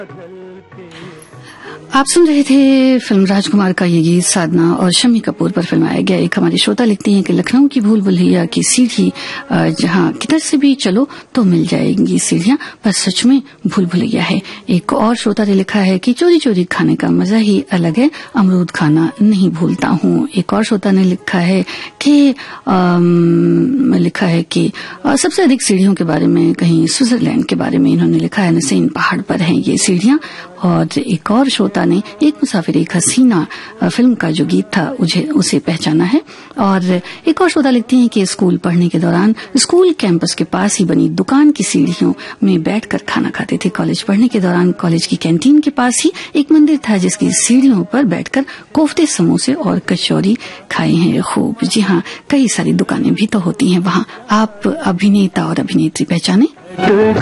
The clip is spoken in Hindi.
आप सुन रहे थे फिल्म राजकुमार का ये गीत साधना और शम्मी कपूर पर फिल्माया गया। एक हमारी श्रोता लिखती हैं कि लखनऊ की भूल भुलैया की सीढ़ी जहां किधर से भी चलो तो मिल जाएंगी सीढ़ियां, पर सच में भूल भुलैया है। एक और श्रोता ने लिखा है कि चोरी चोरी खाने का मजा ही अलग है, अमरूद खाना नहीं भूलता हूँ। एक और श्रोता ने लिखा है कि सबसे अधिक सीढ़ियों के बारे में कहीं स्विट्जरलैंड के बारे में इन्होंने लिखा है, नसीन पहाड़ पर हैं ये सीढ़ियां। और एक और श्रोता ने एक मुसाफिर एक हसीना फिल्म का जो गीत था उसे पहचाना है। और एक और श्रोता लिखते हैं कि स्कूल पढ़ने के दौरान स्कूल कैंपस के पास ही बनी दुकान की सीढ़ियों में बैठकर खाना खाते थे। कॉलेज पढ़ने के दौरान कॉलेज की कैंटीन के पास ही एक मंदिर था जिसकी सीढ़ियों पर बैठकर कोफ्ते, समोसे और कचौरी खाए हैं खूब। जी हाँ, कई सारी दुकानें भी तो होती हैं वहाँ। आप अभिनेता और अभिनेत्री पहचाने।